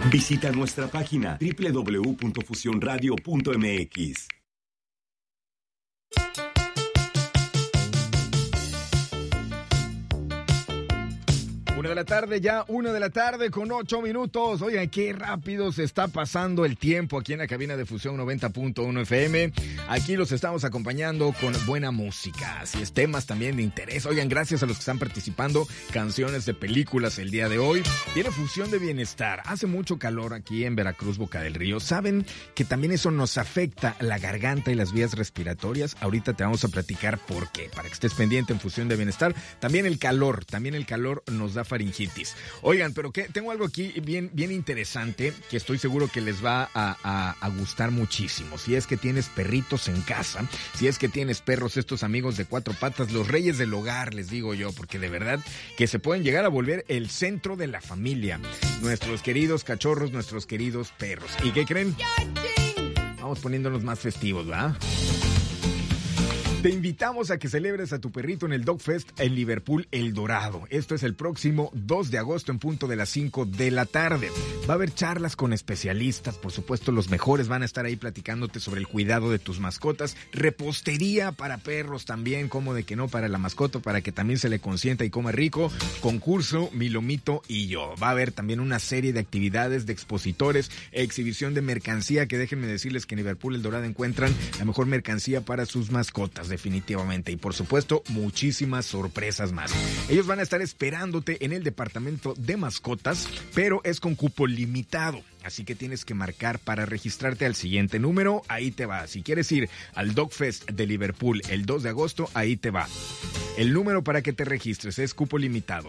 Visita nuestra página www.fusionradio.mx. 1 de la tarde con 8 minutos. Oigan, qué rápido se está pasando el tiempo aquí en la cabina de Fusión 90.1 FM. Aquí los estamos acompañando con buena música, así es, temas también de interés. Oigan, gracias a los que están participando, canciones de películas el día de hoy. Tiene Fusión de Bienestar. Hace mucho calor aquí en Veracruz, Boca del Río. ¿Saben que también eso nos afecta la garganta y las vías respiratorias? Ahorita te vamos a platicar por qué, para que estés pendiente en Fusión de Bienestar. También el calor nos da faringitis. Oigan, pero que tengo algo aquí bien interesante que estoy seguro que les va a gustar muchísimo. Si es que tienes perritos en casa, si es que tienes perros, estos amigos de cuatro patas, los reyes del hogar, les digo yo, porque de verdad que se pueden llegar a volver el centro de la familia. Nuestros queridos cachorros, nuestros queridos perros. ¿Y qué creen? Vamos poniéndonos más festivos, ¿verdad? Te invitamos a que celebres a tu perrito en el Dog Fest en Liverpool, El Dorado. Esto es el próximo 2 de agosto en punto de las 5 de la tarde. Va a haber charlas con especialistas, por supuesto los mejores van a estar ahí platicándote sobre el cuidado de tus mascotas. Repostería para perros también, como de que no, para la mascota, para que también se le consienta y coma rico. Concurso, Mi Lomito y Yo. Va a haber también una serie de actividades de expositores, exhibición de mercancía, que déjenme decirles que en Liverpool, El Dorado encuentran la mejor mercancía para sus mascotas, definitivamente. Y por supuesto, muchísimas sorpresas más. Ellos van a estar esperándote en el departamento de mascotas, pero es con cupo limitado. Así que tienes que marcar para registrarte al siguiente número. Ahí te va. Si quieres ir al Dog Fest de Liverpool el 2 de agosto, ahí te va. El número para que te registres es cupo limitado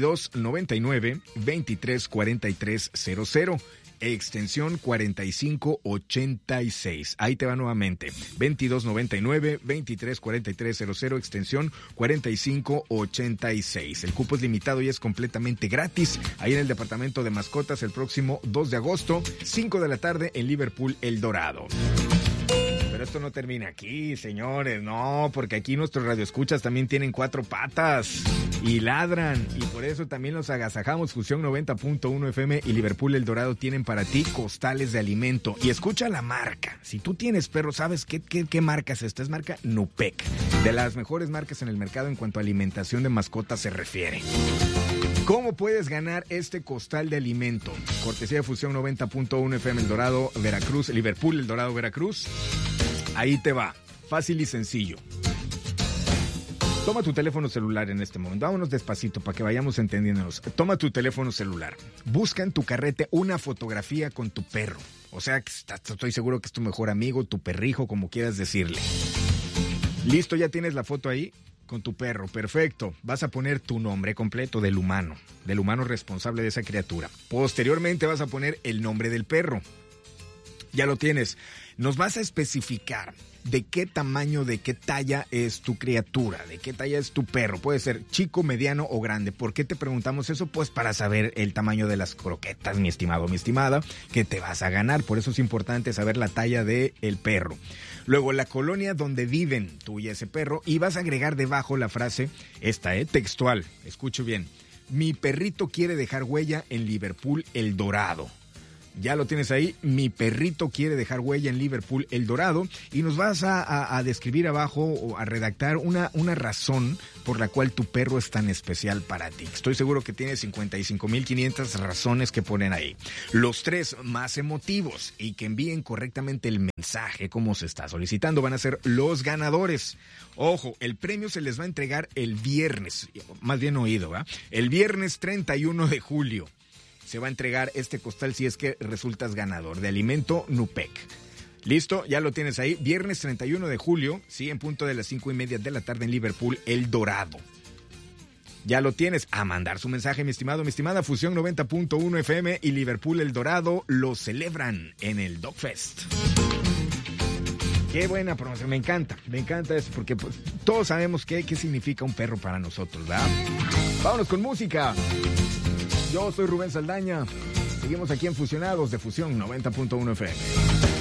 2299-234300. Extensión 4586. Ahí te va nuevamente. 2299-234300, extensión 4586. El cupo es limitado y es completamente gratis. Ahí en el departamento de mascotas el próximo 2 de agosto, 5 de la tarde en Liverpool, El Dorado. Pero esto no termina aquí, señores, no, porque aquí nuestros radioescuchas también tienen cuatro patas y ladran, y por eso también los agasajamos. Fusión 90.1 FM y Liverpool El Dorado tienen para ti costales de alimento. Y escucha la marca. Si tú tienes perro, ¿sabes qué marca es esta? Es marca Nupec, de las mejores marcas en el mercado en cuanto a alimentación de mascotas se refiere. ¿Cómo puedes ganar este costal de alimento? Cortesía de Fusión 90.1 FM El Dorado, Veracruz, Liverpool El Dorado, Veracruz. Ahí te va, fácil y sencillo. Toma tu teléfono celular en este momento. Vámonos despacito para que vayamos entendiéndonos. Toma tu teléfono celular. Busca en tu carrete una fotografía con tu perro. O sea, estoy seguro que es tu mejor amigo, tu perrijo, como quieras decirle. ¿Listo? ¿Ya tienes la foto ahí? Con tu perro, perfecto. Vas a poner tu nombre completo del humano responsable de esa criatura. Posteriormente vas a poner el nombre del perro. Ya lo tienes. Nos vas a especificar de qué tamaño, de qué talla es tu criatura, de qué talla es tu perro. Puede ser chico, mediano o grande. ¿Por qué te preguntamos eso? Pues para saber el tamaño de las croquetas, mi estimado, mi estimada, que te vas a ganar. Por eso es importante saber la talla del perro. Luego, la colonia donde viven tú y ese perro. Y vas a agregar debajo la frase, textual. Escucho bien. Mi perrito quiere dejar huella en Liverpool, El Dorado. Ya lo tienes ahí, mi perrito quiere dejar huella en Liverpool, El Dorado, y nos vas a describir abajo o a redactar una razón por la cual tu perro es tan especial para ti. Estoy seguro que tiene 55,500 razones que ponen ahí. Los 3 más emotivos y que envíen correctamente el mensaje como se está solicitando van a ser los ganadores. Ojo, el premio se les va a entregar el viernes, más bien oído, ¿verdad? El viernes 31 de julio. Se va a entregar este costal si es que resultas ganador de alimento Nupec. ¿Listo? Ya lo tienes ahí. Viernes 31 de julio, sí, en punto de las 5:30 de la tarde en Liverpool, El Dorado. Ya lo tienes. A mandar su mensaje, mi estimado, mi estimada. Fusión 90.1 FM y Liverpool, El Dorado lo celebran en el Dog Fest. Qué buena promoción, me encanta eso, porque pues, todos sabemos qué significa un perro para nosotros, ¿verdad? Vámonos con música. Yo soy Rubén Saldaña. Seguimos aquí en Fusionados de Fusión 90.1 FM.